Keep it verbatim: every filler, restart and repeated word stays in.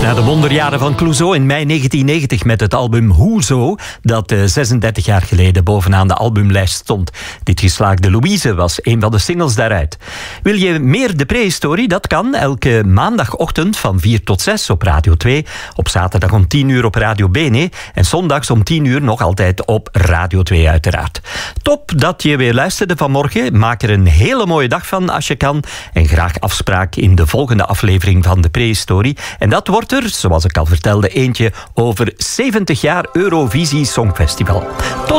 Na de wonderjaren van Clouseau in mei negentien negentig met het album Hoezo, dat zesendertig jaar geleden bovenaan de albumlijst stond. Dit geslaagde Louise was een van de singles daaruit. Wil je meer de prehistorie? Dat kan elke maandagochtend van vier tot zes op Radio twee, op zaterdag om tien uur op Radio Bene en zondags om tien uur nog altijd op Radio twee uiteraard. Top dat je weer luisterde vanmorgen. Maak er een hele mooie dag van als je kan en graag afspraak in de volgende aflevering van de prehistorie. En dat wordt er, zoals ik al vertelde, eentje over zeventig jaar Eurovisie Songfestival. Tot